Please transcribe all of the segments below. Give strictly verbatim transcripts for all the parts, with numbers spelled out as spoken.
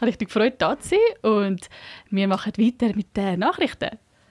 habe richtig gefreut, da zu sein. Und wir machen weiter mit den Nachrichten.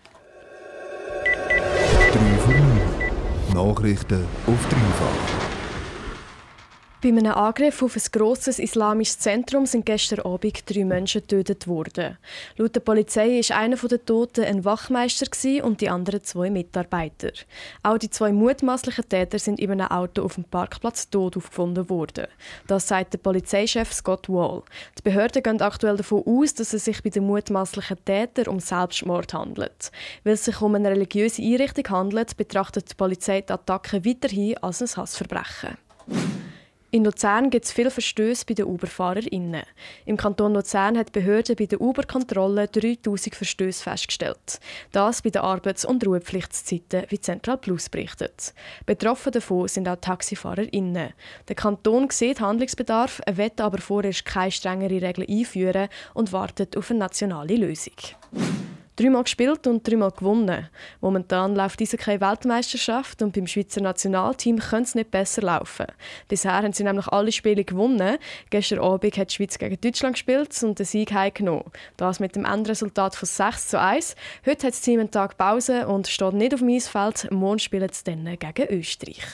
drei vor neun. Nachrichten auf dreifach. Bei einem Angriff auf ein grosses islamisches Zentrum sind gestern Abend drei Menschen getötet worden. Laut der Polizei war einer der Toten ein Wachmeister und die anderen zwei Mitarbeiter. Auch die zwei mutmaßlichen Täter sind in einem Auto auf dem Parkplatz tot aufgefunden worden. Das sagt der Polizeichef Scott Wall. Die Behörden gehen aktuell davon aus, dass es sich bei den mutmaßlichen Tätern um Selbstmord handelt. Weil es sich um eine religiöse Einrichtung handelt, betrachtet die Polizei die Attacke weiterhin als ein Hassverbrechen. In Luzern gibt es viele Verstöße bei den Uber-FahrerInnen. Im Kanton Luzern hat die Behörde bei der Uber-Kontrolle dreitausend Verstöße festgestellt. Das bei den Arbeits- und Ruhepflichtszeiten, wie Central Plus berichtet. Betroffen davon sind auch TaxifahrerInnen. Der Kanton sieht Handlungsbedarf, will aber vorerst keine strengere Regeln einführen und wartet auf eine nationale Lösung. Dreimal gespielt und dreimal gewonnen. Momentan läuft diese keine Weltmeisterschaft und beim Schweizer Nationalteam könnte es nicht besser laufen. Bisher haben sie nämlich alle Spiele gewonnen. Gestern Abend hat die Schweiz gegen Deutschland gespielt und den Sieg heimgenommen. Das mit dem Endresultat von sechs zu eins. Heute hat das Team einen Tag Pause und steht nicht auf dem Eisfeld. Morgen spielen sie dann gegen Österreich.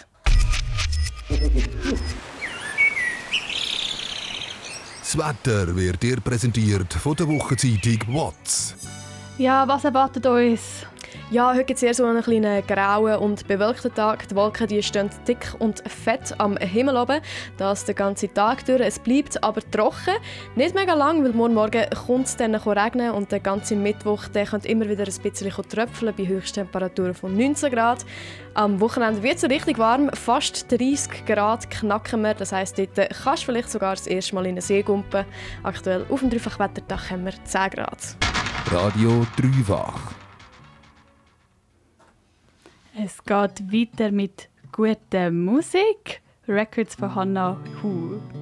Das Wetter wird dir präsentiert von der Wochenzeitung «Watts». Ja, was erwartet uns? Ja, heute gibt es eher so einen kleinen grauen und bewölkten Tag. Die Wolken die stehen dick und fett am Himmel oben. Das den ganzen Tag durch. Es bleibt aber trocken. Nicht mega lang, weil morgen Morgen kommt es dann regnen und der ganze Mittwoch der könnte immer wieder ein bisschen tröpfeln bei Höchsttemperaturen von neunzehn Grad. Am Wochenende wird es richtig warm. Fast dreißig Grad knacken wir. Das heisst, dort kannst du vielleicht sogar das erste Mal in den See gumpen. Aktuell auf dem Dreifachwetterdach haben wir zehn Grad. Radio Dreifach. Es geht weiter mit guter Musik. Records von Hannah Hu.